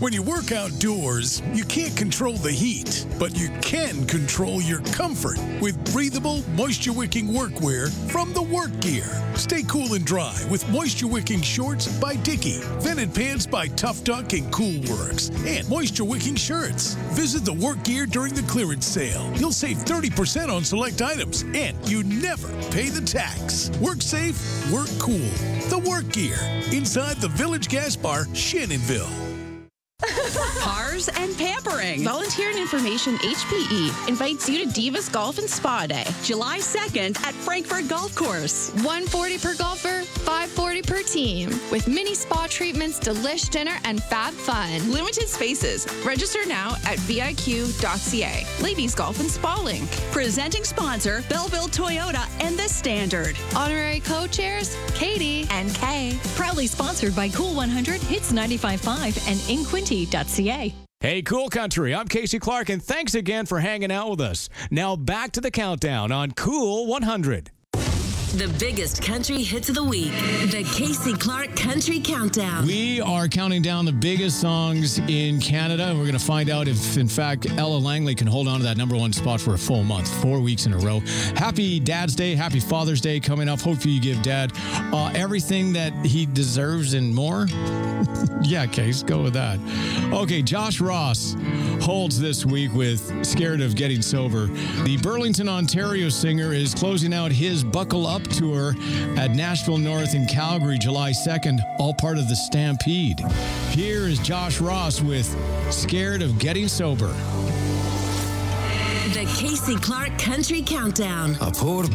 When you work outdoors, you can't control the heat, but you can control your comfort with breathable, moisture-wicking workwear from the Work Gear. Stay cool and dry with moisture-wicking shorts by Dickie, vented pants by Tough Duck and Cool Works, and moisture-wicking shirts. Visit the Work Gear during the clearance sale. You'll save 30% on select items, and you never pay the tax. Work safe, work cool. The Work Gear, inside the Village Gas Bar, Shannonville. Cars and pampering. Volunteer and Information HPE invites you to Divas Golf and Spa Day. July 2nd at Frankfurt Golf Course. $140 per golfer, $540 per team. With mini spa treatments, delish dinner, and fab fun. Limited spaces. Register now at viq.ca. Ladies Golf and Spa Link. Presenting sponsor, Belleville Toyota and The Standard. Honorary co-chairs, Katie and Kay. Proudly sponsored by Cool 100, Hits 95.5, and InQuinty.ca. Hey, Cool Country, I'm Casey Clark, and thanks again for hanging out with us. Now back to the countdown on Cool 100. The biggest country hits of the week. The Casey Clark Country Countdown. We are counting down the biggest songs in Canada, and we're going to find out if, in fact, Ella Langley can hold on to that number one spot for a full month, 4 weeks in a row. Happy Dad's Day, happy Father's Day coming up. Hopefully you give Dad everything that he deserves and more. Yeah, Case, go with that. Okay, Josh Ross holds this week with Scared of Getting Sober. The Burlington, Ontario singer is closing out his Buckle Up tour at Nashville North in Calgary, July 2nd, all part of the Stampede. Here is Josh Ross with Scared of Getting Sober. The Casey Clark Country Countdown. I poured